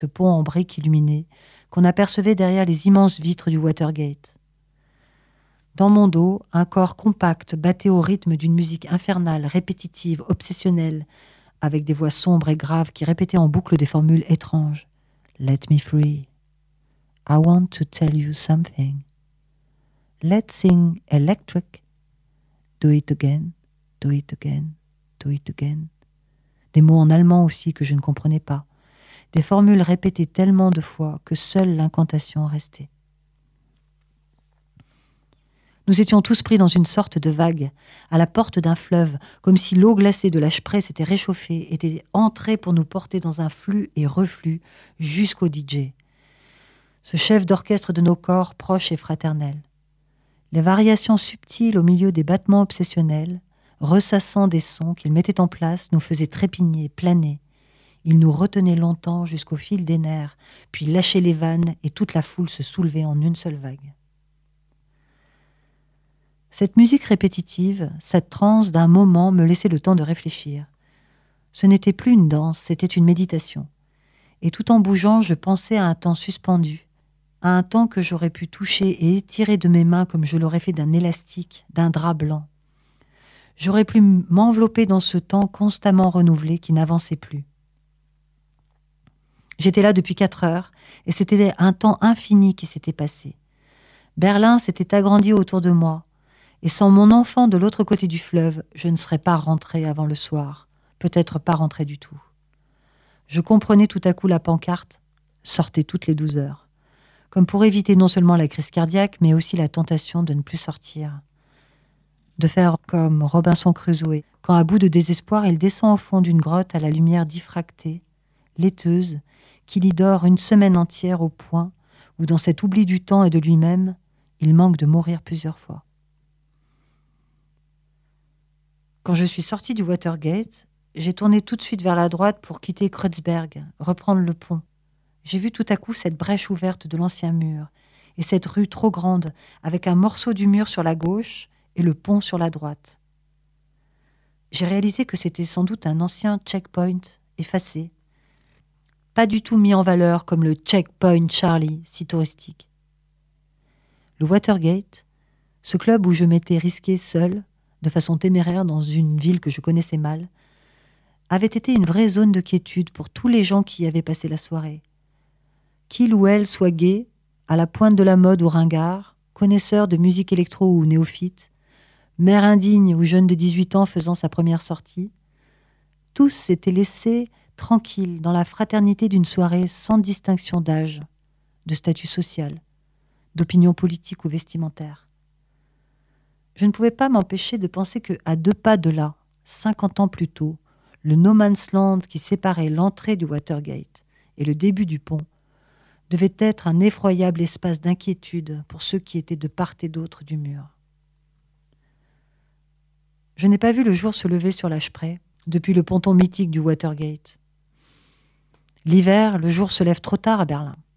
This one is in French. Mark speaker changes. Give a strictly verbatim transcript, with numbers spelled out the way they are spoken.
Speaker 1: ce pont en briques illuminé qu'on apercevait derrière les immenses vitres du Watergate. Dans mon dos, un corps compact battait au rythme d'une musique infernale, répétitive, obsessionnelle, avec des voix sombres et graves qui répétaient en boucle des formules étranges. « Let me free. I want to tell you something. Let's sing electric. Do it again, do it again, do it again. » Des mots en allemand aussi que je ne comprenais pas. Des formules répétées tellement de fois que seule l'incantation restait. Nous étions tous pris dans une sorte de vague, à la porte d'un fleuve, comme si l'eau glacée de la Spree s'était réchauffée, était entrée pour nous porter dans un flux et reflux jusqu'au D J. Ce chef d'orchestre de nos corps proches et fraternels. Les variations subtiles au milieu des battements obsessionnels, ressassant des sons qu'il mettait en place, nous faisaient trépigner, planer. Il nous retenait longtemps jusqu'au fil des nerfs, puis lâchait les vannes et toute la foule se soulevait en une seule vague. Cette musique répétitive, cette transe d'un moment me laissait le temps de réfléchir. Ce n'était plus une danse, c'était une méditation. Et tout en bougeant, je pensais à un temps suspendu, à un temps que j'aurais pu toucher et étirer de mes mains comme je l'aurais fait d'un élastique, d'un drap blanc. J'aurais pu m'envelopper dans ce temps constamment renouvelé qui n'avançait plus. J'étais là depuis quatre heures et c'était un temps infini qui s'était passé. Berlin s'était agrandi autour de moi. Et sans mon enfant de l'autre côté du fleuve, je ne serais pas rentrée avant le soir, peut-être pas rentrée du tout. Je comprenais tout à coup la pancarte « Sortez toutes les douze heures », comme pour éviter non seulement la crise cardiaque, mais aussi la tentation de ne plus sortir. De faire comme Robinson Crusoe, quand à bout de désespoir, il descend au fond d'une grotte à la lumière diffractée, laiteuse, qu'il y dort une semaine entière au point où, dans cet oubli du temps et de lui-même, il manque de mourir plusieurs fois. Quand je suis sortie du Watergate, j'ai tourné tout de suite vers la droite pour quitter Kreuzberg, reprendre le pont. J'ai vu tout à coup cette brèche ouverte de l'ancien mur et cette rue trop grande avec un morceau du mur sur la gauche et le pont sur la droite. J'ai réalisé que c'était sans doute un ancien checkpoint effacé, pas du tout mis en valeur comme le checkpoint Charlie, si touristique. Le Watergate, ce club où je m'étais risquée seule, de façon téméraire dans une ville que je connaissais mal, avait été une vraie zone de quiétude pour tous les gens qui y avaient passé la soirée. Qu'il ou elle soit gay, à la pointe de la mode ou ringard, connaisseur de musique électro ou néophyte, mère indigne ou jeune de dix-huit ans faisant sa première sortie, tous s'étaient laissés tranquilles dans la fraternité d'une soirée sans distinction d'âge, de statut social, d'opinion politique ou vestimentaire. Je ne pouvais pas m'empêcher de penser qu'à deux pas de là, cinquante ans plus tôt, le no man's land qui séparait l'entrée du Watergate et le début du pont devait être un effroyable espace d'inquiétude pour ceux qui étaient de part et d'autre du mur. Je n'ai pas vu le jour se lever sur la Spree depuis le ponton mythique du Watergate. L'hiver, le jour se lève trop tard à Berlin.